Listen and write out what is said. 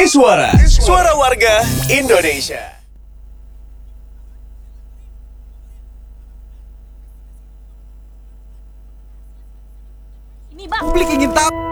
Suara, suara warga Indonesia. Ini bang. Publik ingin tahu.